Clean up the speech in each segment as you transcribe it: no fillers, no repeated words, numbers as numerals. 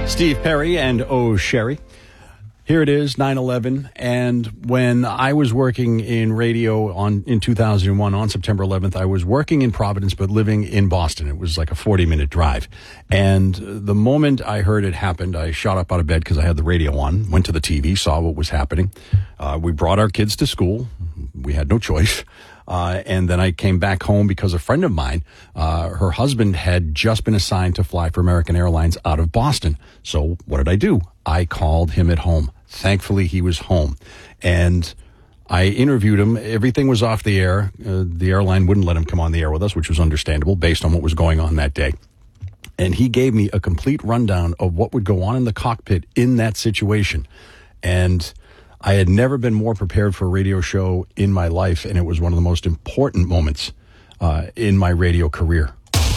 Steve Perry and Oh Sherry. Here it is, 9/11, and when I was working in radio in 2001, on September 11th, I was working in Providence but living in Boston. It was like a 40-minute drive. And the moment I heard it happened, I shot up out of bed because I had the radio on, went to the TV, saw what was happening. We brought our kids to school. We had no choice. And then I came back home because a friend of mine, her husband had just been assigned to fly for American Airlines out of Boston. So what did I do? I called him at home. Thankfully, he was home. And I interviewed him. Everything was off the air. The airline wouldn't let him come on the air with us, which was understandable based on what was going on that day. And he gave me a complete rundown of what would go on in the cockpit in that situation. And I had never been more prepared for a radio show in my life, and it was one of the most important moments in my radio career.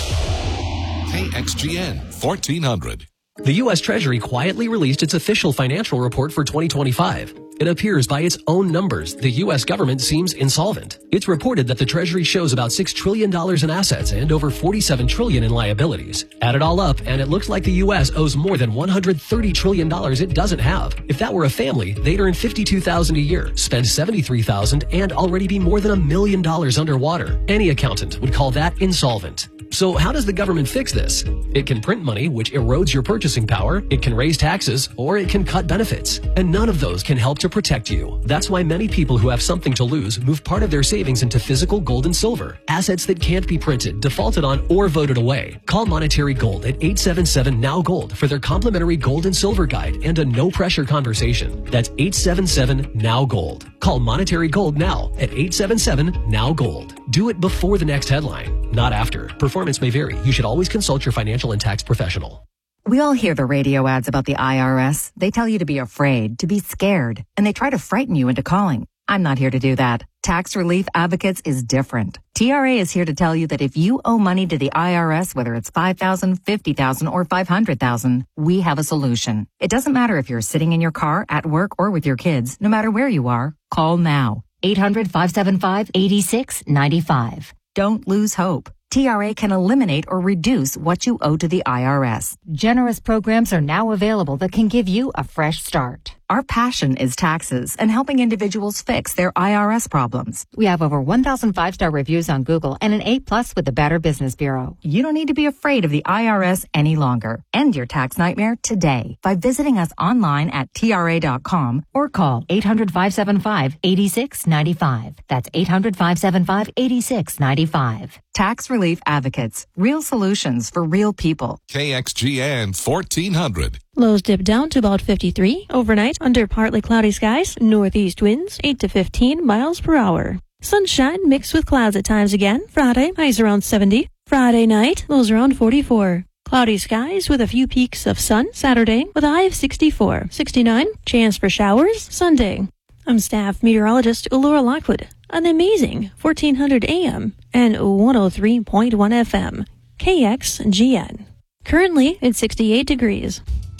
KXGN 1400. The U.S. Treasury quietly released its official financial report for 2025. It appears by its own numbers, the U.S. government seems insolvent. It's reported that the Treasury shows about $6 trillion in assets and over $47 trillion in liabilities. Add it all up, and it looks like the U.S. owes more than $130 trillion it doesn't have. If that were a family, they'd earn $52,000 a year, spend $73,000, and already be more than $1 million underwater. Any accountant would call that insolvent. So how does the government fix this? It can print money, which erodes your purchasing power, it can raise taxes, or it can cut benefits. And none of those can help to protect you. That's why many people who have something to lose move part of their savings into physical gold and silver, assets that can't be printed, defaulted on, or voted away. Call Monetary Gold at 877-NOW-GOLD for their complimentary gold and silver guide and a no-pressure conversation. That's 877-NOW-GOLD. Call Monetary Gold now at 877-NOW-GOLD. Do it before the next headline, not after. Performance may vary. You should always consult your financial and tax professional. We all hear the radio ads about the IRS. They tell you to be afraid, to be scared, and they try to frighten you into calling. I'm not here to do that. Tax Relief Advocates is different. TRA is here to tell you that if you owe money to the IRS, whether it's $5,000, $50,000, or $500,000, we have a solution. It doesn't matter if you're sitting in your car, at work, or with your kids. No matter where you are, call now. 800-575-8695. Don't lose hope. TRA can eliminate or reduce what you owe to the IRS. Generous programs are now available that can give you a fresh start. Our passion is taxes and helping individuals fix their IRS problems. We have over 1,000 5-star reviews on Google and an A+ with the Better Business Bureau. You don't need to be afraid of the IRS any longer. End your tax nightmare today by visiting us online at TRA.com or call 800-575-8695. That's 800-575-8695. Tax Relief Advocates. Real solutions for real people. KXGN 1400. Lows dip down to about 53 overnight under partly cloudy skies, northeast winds 8 to 15 miles per hour. Sunshine mixed with clouds at times again. Friday, highs around 70. Friday night, lows around 44. Cloudy skies with a few peaks of sun. Saturday with a high of 64. 69, chance for showers. Sunday. I'm staff meteorologist Laura Lockwood on the amazing 1400 AM and 103.1 FM. KXGN. Currently, it's 68 degrees.